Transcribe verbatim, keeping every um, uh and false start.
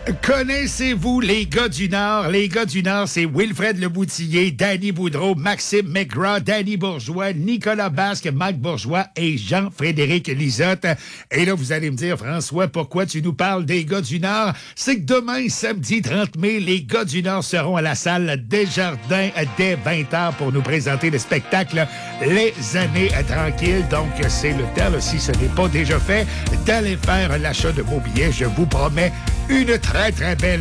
Connaissez-vous les gars du Nord? Les gars du Nord, c'est Wilfred Leboutillier, Danny Boudreau, Maxime McGraw, Danny Bourgeois, Nicolas Basque, Mike Bourgeois et Jean-Frédéric Lisotte. Et là, vous allez me dire, François, pourquoi tu nous parles des gars du Nord? C'est que demain, samedi trente mai, les gars du Nord seront à la salle Desjardins dès vingt heures pour nous présenter le spectacle Les Années Tranquilles. Donc, c'est le temps, là, si ce n'est pas déjà fait, d'aller faire l'achat de vos billets. Je vous promets une très, très belle